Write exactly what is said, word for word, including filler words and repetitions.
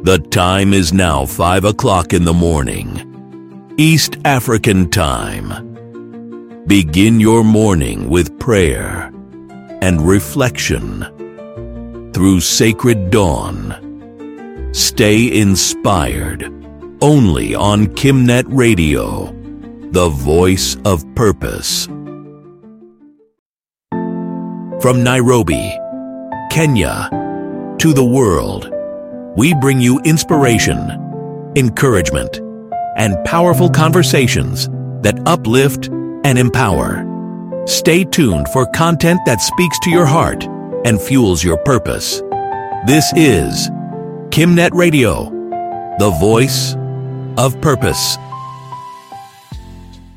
The time is now five o'clock in the morning, East African time. Begin your morning with prayer and reflection through Sacred Dawn. Stay inspired only on KimNet Radio, the voice of purpose. From Nairobi, Kenya, to the world, we bring you inspiration, encouragement, and powerful conversations that uplift and empower. Stay tuned for content that speaks to your heart and fuels your purpose. This is KimNet Radio, the voice of purpose.